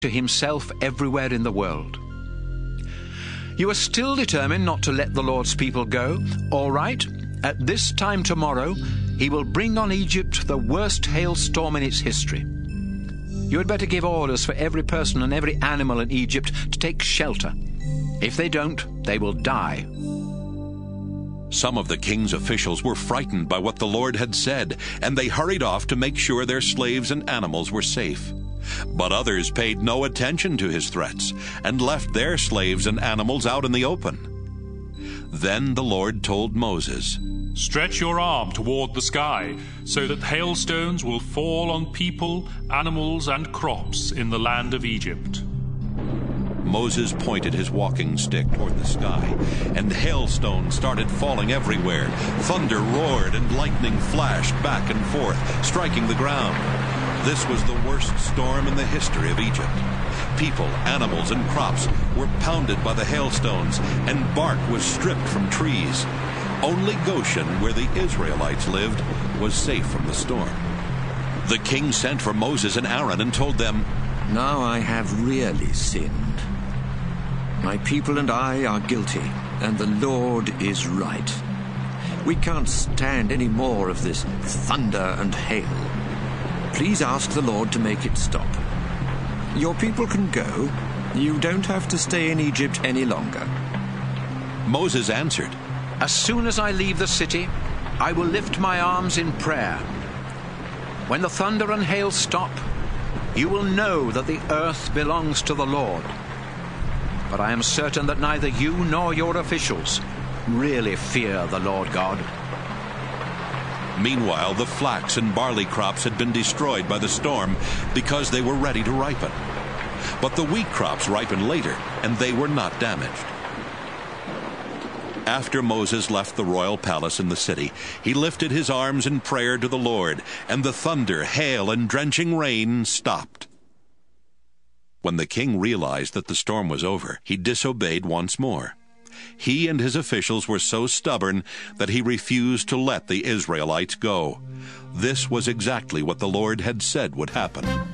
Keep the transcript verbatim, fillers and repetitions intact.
to himself everywhere in the world. You are still determined not to let the Lord's people go? All right, at this time tomorrow, he will bring on Egypt the worst hailstorm in its history. You had better give orders for every person and every animal in Egypt to take shelter. If they don't, they will die. Some of the king's officials were frightened by what the Lord had said, and they hurried off to make sure their slaves and animals were safe. But others paid no attention to his threats and left their slaves and animals out in the open. Then the Lord told Moses, "Stretch your arm toward the sky, so that hailstones will fall on people, animals, and crops in the land of Egypt." Moses pointed his walking stick toward the sky, and hailstones started falling everywhere. Thunder roared and lightning flashed back and forth, striking the ground. This was the worst storm in the history of Egypt. People, animals, and crops were pounded by the hailstones, and bark was stripped from trees. Only Goshen, where the Israelites lived, was safe from the storm. The king sent for Moses and Aaron and told them, "Now I have really sinned. My people and I are guilty, and the Lord is right. We can't stand any more of this thunder and hail. Please ask the Lord to make it stop. Your people can go. You don't have to stay in Egypt any longer." Moses answered, As soon as I leave the city, I will lift my arms in prayer. When the thunder and hail stop, you will know that the earth belongs to the Lord. But I am certain that neither you nor your officials really fear the Lord God. Meanwhile, the flax and barley crops had been destroyed by the storm because they were ready to ripen. But the wheat crops ripened later, and they were not damaged. After Moses left the royal palace in the city, he lifted his arms in prayer to the Lord, and the thunder, hail, and drenching rain stopped. When the king realized that the storm was over, he disobeyed once more. He and his officials were so stubborn that he refused to let the Israelites go. This was exactly what the Lord had said would happen.